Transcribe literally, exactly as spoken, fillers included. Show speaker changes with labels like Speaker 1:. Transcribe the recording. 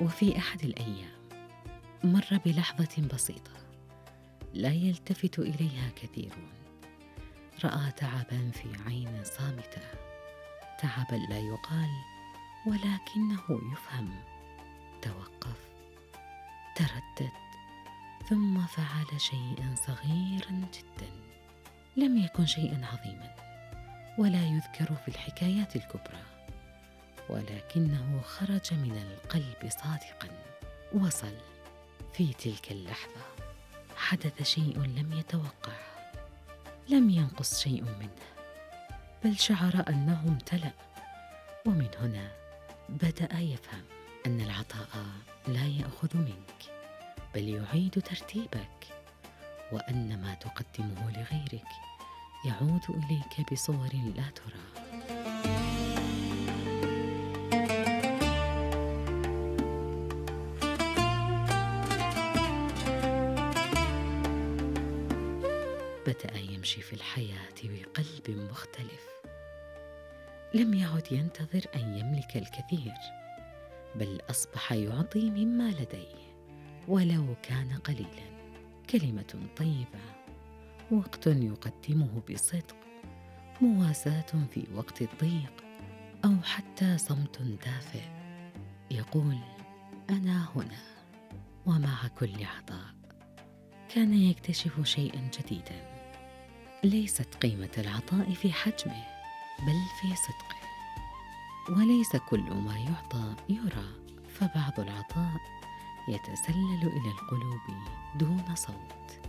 Speaker 1: وفي أحد الأيام مر بلحظة بسيطة لا يلتفت إليها كثيرون. رأى تعبا في عين صامتة، تعبا لا يقال ولكنه يفهم. توقف، تردد، ثم فعل شيئا صغيرا جدا، لم يكن شيئا عظيما ولا يذكر في الحكايات الكبرى، ولكنه خرج من القلب صادقا. وصل في تلك اللحظة، حدث شيء لم يتوقع، لم ينقص شيء منه، بل شعر أنه امتلأ. ومن هنا بدأ يفهم أن العطاء لا يأخذ منك بل يعيد ترتيبك، وأن ما تقدمه لغيرك يعود إليك بصور لا ترى. بدأ يمشي في الحياة بقلب مختلف، لم يعد ينتظر أن يملك الكثير، بل أصبح يعطي مما لديه ولو كان قليلا. كلمة طيبة، وقت يقدمه بصدق، مواساة في وقت الضيق، أو حتى صمت دافئ يقول أنا هنا. ومع كل عطاء كان يكتشف شيئا جديدا، ليست قيمة العطاء في حجمه بل في صدقه. وليس كل ما يعطى يرى، فبعض العطاء يتسلل إلى القلوب دون صوت.